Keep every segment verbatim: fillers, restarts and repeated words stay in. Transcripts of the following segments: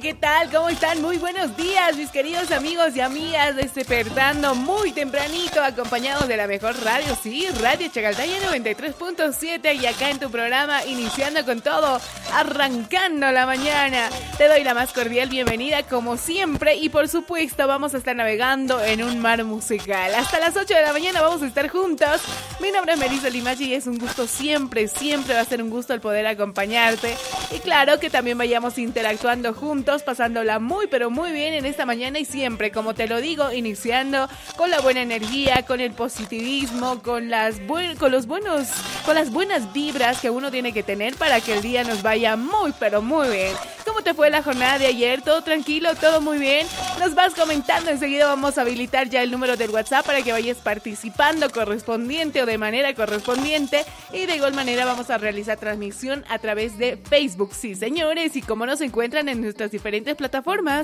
¿qué tal? ¿Cómo están? Muy buenos días, mis queridos amigos y amigas, despertando muy tempranito, acompañados de la mejor radio, sí, Radio Chacaltaya noventa y tres punto siete, y acá en tu programa, iniciando con todo, arrancando la mañana. Te doy la más cordial bienvenida, como siempre, y por supuesto vamos a estar navegando en un mar musical. Hasta las ocho de la mañana vamos a estar juntos. Mi nombre es Melissa Limachi y es un gusto siempre, siempre va a ser un gusto el poder acompañarte. Y claro, que también vayamos interactuando juntos, pasándola muy pero muy bien en esta mañana, y siempre, como te lo digo, iniciando con la buena energía, con el positivismo, con las buen, con los buenos, con las buenas vibras que uno tiene que tener para que el día nos vaya muy pero muy bien. ¿Cómo te fue la jornada de ayer? ¿Todo tranquilo? ¿Todo muy bien? Nos vas comentando, enseguida vamos a habilitar ya el número del WhatsApp para que vayas participando correspondiente o de manera correspondiente, y de igual manera vamos a realizar transmisión a través de Facebook, sí señores, y como nos encuentran en nuestras diferentes plataformas.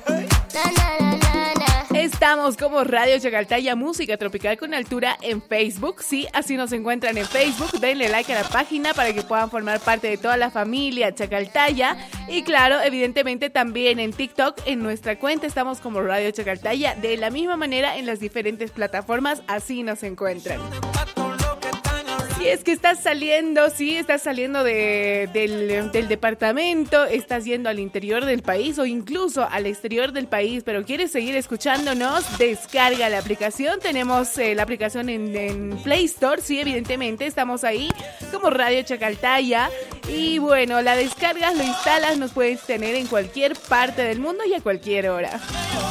Estamos como Radio Chacaltaya Música Tropical con Altura en Facebook, sí, así nos encuentran en Facebook. Denle like a la página para que puedan formar parte de toda la familia Chacaltaya. Y claro, evidentemente también en TikTok, en nuestra cuenta estamos como Radio Chacaltaya. De la misma manera en las diferentes plataformas, así nos encuentran. Si es que estás saliendo, sí, estás saliendo de, del, del departamento, estás yendo al interior del país o incluso al exterior del país, pero quieres seguir escuchándonos, descarga la aplicación. Tenemos eh, la aplicación en, en Play Store, sí, evidentemente, estamos ahí como Radio Chacaltaya. Y bueno, la descargas, lo instalas, nos puedes tener en cualquier parte del mundo y a cualquier hora.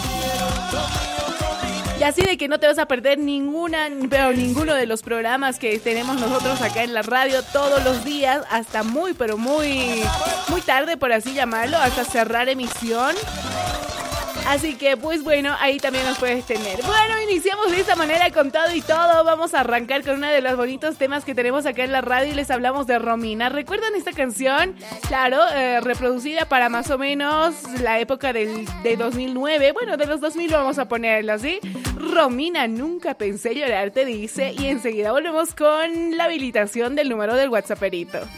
Y así de que no te vas a perder ninguna, pero ninguno de los programas que tenemos nosotros acá en la radio todos los días, hasta muy, pero muy, muy tarde, por así llamarlo, hasta cerrar emisión. Así que, pues bueno, ahí también nos puedes tener. Bueno, iniciamos de esta manera con todo y todo. Vamos a arrancar con uno de los bonitos temas que tenemos acá en la radio y les hablamos de Romina. ¿Recuerdan esta canción? Claro, eh, reproducida para más o menos la época del, de dos mil nueve. Bueno, de los dos mil vamos a ponerlo, ¿sí? Romina, nunca pensé llorar, te dice. Y enseguida volvemos con la habilitación del número del WhatsApperito.